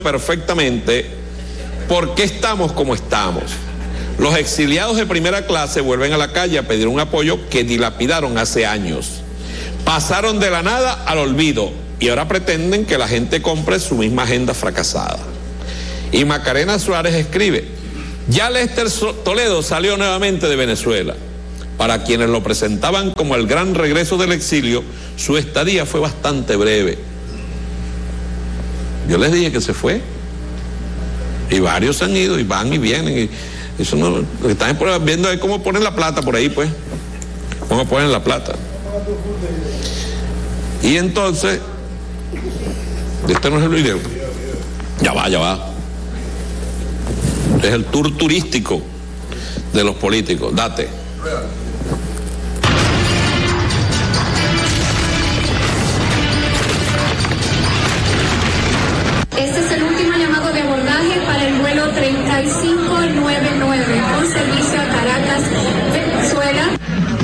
perfectamente por qué estamos como estamos. Los exiliados de primera clase vuelven a la calle a pedir un apoyo que dilapidaron hace años. Pasaron de la nada al olvido y ahora pretenden que la gente compre su misma agenda fracasada. Y Macarena Suárez escribe: ya Lester Toledo salió nuevamente de Venezuela. Para quienes lo presentaban como el gran regreso del exilio, su estadía fue bastante breve. Yo les dije que se fue. Y varios se han ido y van y vienen. Y eso no, lo que están viendo es cómo ponen la plata por ahí, pues. Cómo ponen la plata. Y entonces, este no es el video. Ya va, ya va. Es el tour turístico de los políticos. Date. Este es el último llamado de abordaje para el vuelo 3599 con servicio a Caracas, Venezuela.